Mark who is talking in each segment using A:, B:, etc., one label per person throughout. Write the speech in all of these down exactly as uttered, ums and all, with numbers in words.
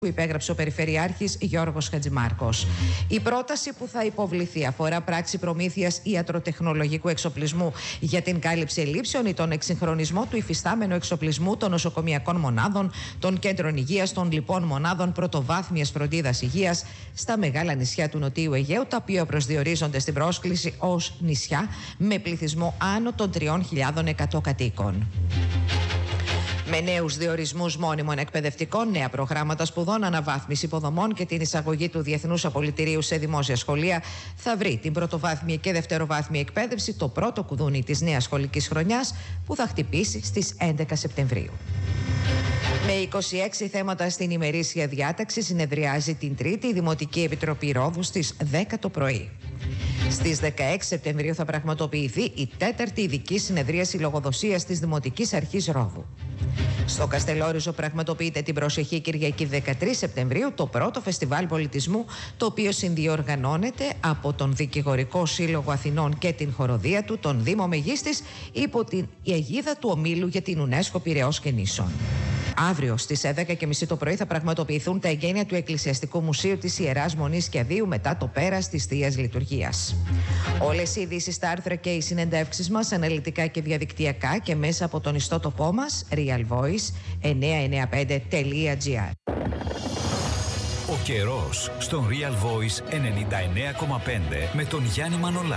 A: που υπέγραψε ο Περιφερειάρχης Γιώργος Χατζημάρκος. Η πρόταση που θα υποβληθεί αφορά πράξη προμήθειας ιατροτεχνολογικού εξοπλισμού για την κάλυψη ελλείψεων ή τον εξυγχρονισμό του υφιστάμενου εξοπλισμού των νοσοκομιακών μονάδων, των κέντρων υγείας, των λοιπών μονάδων πρωτοβάθμιας φροντίδας υγείας στα μεγάλα νησιά του Νοτιού Αιγαίου, τα οποία προσδιορίζονται στην πρόσκληση ως νησιά με πληθυσμό άνω των τριών χιλιάδων εκατό κατοίκων. Με νέους διορισμούς μόνιμων εκπαιδευτικών, νέα προγράμματα σπουδών, αναβάθμιση υποδομών και την εισαγωγή του Διεθνούς Απολυτηρίου σε δημόσια σχολεία, θα βρει την πρωτοβάθμια και δευτεροβάθμια εκπαίδευση το πρώτο κουδούνι της νέας σχολικής χρονιάς που θα χτυπήσει στις έντεκα Σεπτεμβρίου. Με είκοσι έξι θέματα στην ημερήσια διάταξη συνεδριάζει την Τρίτη η Δημοτική Επιτροπή Ρόδου στις δέκα το πρωί. Στις δεκαέξι Σεπτεμβρίου θα πραγματοποιηθεί η τέταρτη ειδική συνεδρίαση λογοδοσίας της Δημοτικής Αρχής Ρόδου. Στο Καστελόριζο πραγματοποιείται την προσεχή Κυριακή δεκατρείς Σεπτεμβρίου το πρώτο φεστιβάλ πολιτισμού, το οποίο συνδιοργανώνεται από τον Δικηγορικό Σύλλογο Αθηνών και την χοροδία του, τον Δήμο Μεγίστης, υπό την αιγίδα του Ομίλου για την UNESCO Πειραιώς και Νήσων. Αύριο στις δέκα και μισή το πρωί θα πραγματοποιηθούν τα εγγένεια του Εκκλησιαστικού Μουσείου της Ιεράς Μονής Κιαδίου μετά το πέρας της Θείας Λειτουργίας. Όλες οι ειδήσεις, τα άρθρα και οι συνεντεύξεις μας αναλυτικά και διαδικτυακά και μέσα από τον ιστότοπό μας Real Voice εννιακόσια ενενήντα πέντε τελεία τζι άρ.
B: Ο καιρός στον Real Voice ενενήντα εννέα κόμμα πέντε με τον Γιάννη Μανολά.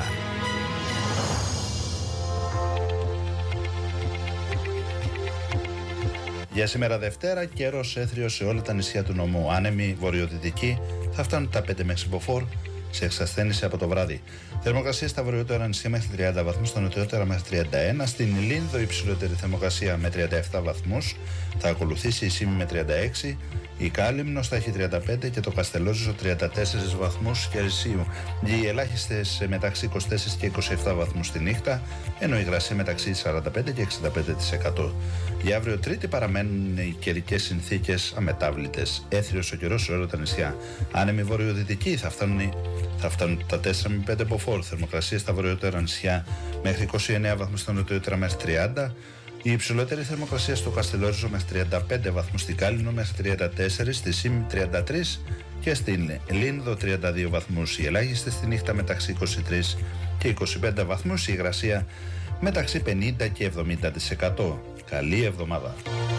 C: Για σήμερα Δευτέρα, καιρός έθριος σε όλα τα νησιά του νομού. Άνεμοι βορειοδυτικοί θα φτάνουν τα πέντε με ξυποφόρ, σε εξασθένηση από το βράδυ. Θερμοκρασία στα βορειότερα νησιά μέχρι τριάντα βαθμούς, στα νοτιότερα μέχρι τριάντα ένα. Στην Λίνδο υψηλότερη θερμοκρασία με τριάντα επτά βαθμούς. Θα ακολουθήσει η Σύμη με τριάντα έξι, η Κάλυμνος θα έχει τριάντα πέντε και το Καστελόριζο τριάντα τέσσερις βαθμούς Κελσίου. Οι ελάχιστες μεταξύ είκοσι τέσσερα και είκοσι επτά βαθμούς τη νύχτα, ενώ η υγρασία μεταξύ σαράντα πέντε και εξήντα πέντε τοις εκατό. Για αύριο Τρίτη παραμένουν οι καιρικές συνθήκες αμετάβλητες. Έθριος ο καιρός σε όλα τα νησιά. Άνεμοι βορειοδυτικοί θα φτάνουν, θα φτάνουν τα τέσσερα με πέντε μποφόρ. Θερμοκρασία στα βορειότερα νησιά μέχρι είκοσι εννέα βαθμούς, στα νοτιότερα μέχρι τριάντα. Η υψηλότερη θερμοκρασία στο Καστελόριζο μέχρι τριάντα πέντε βαθμούς, στην Κάλυμνο μέχρι τριάντα τέσσερα, στη Σύμη τριάντα τρία και στην Λίνδο τριάντα δύο βαθμούς. Η ελάχιστη στη νύχτα μεταξύ είκοσι τρία και είκοσι πέντε βαθμούς, η υγρασία μεταξύ πενήντα και εβδομήντα τοις εκατό. Καλή εβδομάδα.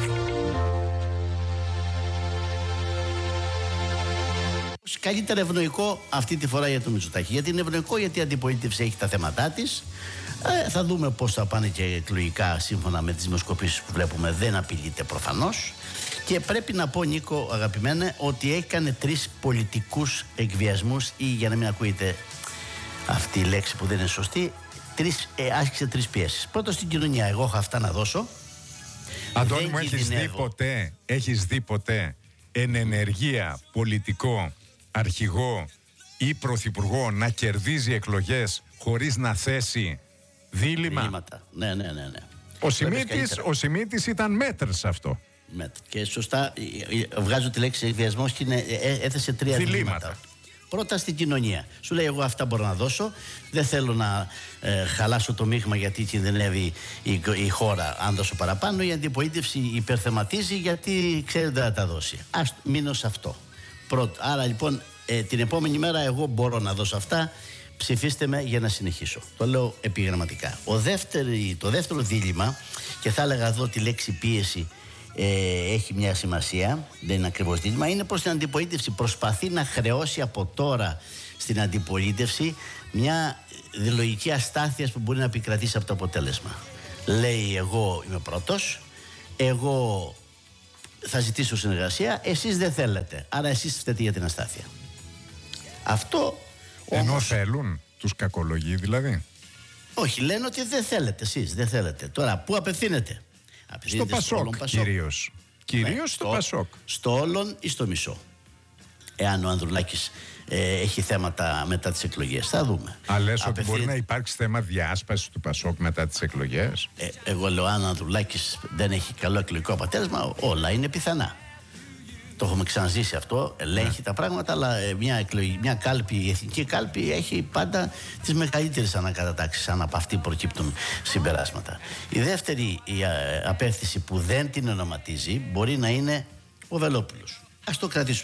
D: Καλύτερα ευνοϊκό αυτή τη φορά για το Μητσοτάκη. Γιατί είναι ευνοϊκό, γιατί η αντιπολίτευση έχει τα θέματά της. Ε, θα δούμε πώς θα πάνε και εκλογικά σύμφωνα με τις δημοσκοπήσεις που βλέπουμε. Δεν απειλείται προφανώς. Και πρέπει να πω, Νίκο, αγαπημένε, ότι έκανε τρεις πολιτικούς εκβιασμούς, ή για να μην ακούγεται αυτή η λέξη που δεν είναι σωστή, τρεις, ε, άσκησε τρεις πιέσεις. Πρώτο στην κοινωνία. Εγώ έχω αυτά να δώσω.
E: Αντώνη μου, έχεις δει ποτέ, έχεις δει ποτέ εν ενεργεία πολιτικό αρχηγό ή πρωθυπουργό να κερδίζει εκλογές χωρίς να θέσει δίλημμα?
D: Δίλημματα. Ναι, ναι, ναι, ναι.
E: Ο Σιμίτης, ο Σιμίτης ήταν μέτρ σε αυτό.
D: Μέτρ. Και σωστά βγάζω τη λέξη εκβιασμός και είναι, ε, έθεσε τρία διλήμματα. διλήμματα. Πρώτα στην κοινωνία. Σου λέει, εγώ αυτά μπορώ να δώσω. Δεν θέλω να ε, χαλάσω το μείγμα γιατί κινδυνεύει η, η χώρα αν δώσω παραπάνω. Η αντιπολίτευση υπερθεματίζει γιατί ξέρει δεν θα τα δώσει. Ας μείνω σε αυτό. Πρώτο. Άρα λοιπόν ε, την επόμενη μέρα εγώ μπορώ να δώσω αυτά. Ψηφίστε με για να συνεχίσω. Το λέω επιγραμματικά. Ο δεύτερη, το δεύτερο δίλημμα, και θα έλεγα εδώ τη λέξη πίεση Ε, έχει μια σημασία, δεν είναι ακριβώς δίλημμα, είναι προς την αντιπολίτευση. Προσπαθεί να χρεώσει από τώρα στην αντιπολίτευση μια λογική αστάθειας που μπορεί να επικρατήσει από το αποτέλεσμα. Λέει, εγώ είμαι πρώτος, εγώ θα ζητήσω συνεργασία, εσείς δεν θέλετε, άρα εσείς φταίτε για την αστάθεια. Αυτό
E: Ενώ
D: όμως,
E: θέλουν, τους κακολογεί δηλαδή.
D: όχι, λένε ότι δεν θέλετε εσείς, δεν θέλετε. Τώρα πού απευθύνεται?
E: Στο Πασόκ, Πασόκ κυρίως. Κυρίως ναι, στο, στο Πασόκ.
D: Στο όλον ή στο μισό. Εάν ο Ανδρουλάκης ε, έχει θέματα μετά τις εκλογές, θα δούμε.
E: Α, λες Απευθύ... ότι μπορεί να υπάρξει θέμα διάσπασης του Πασόκ μετά τις εκλογές?
D: Ε, εγώ λέω, αν ο Ανδρουλάκης δεν έχει καλό εκλογικό αποτέλεσμα, όλα είναι πιθανά. Το έχουμε ξαναζήσει αυτό, ελέγχει yeah. τα πράγματα, αλλά μια, εκλογή, μια κάλπη, η εθνική κάλπη έχει πάντα τις μεγαλύτερες ανακατατάξεις, αν από αυτή προκύπτουν συμπεράσματα. Η δεύτερη η απέκτηση που δεν την ονοματίζει μπορεί να είναι ο Βελόπουλος. Ας το κρατήσουμε.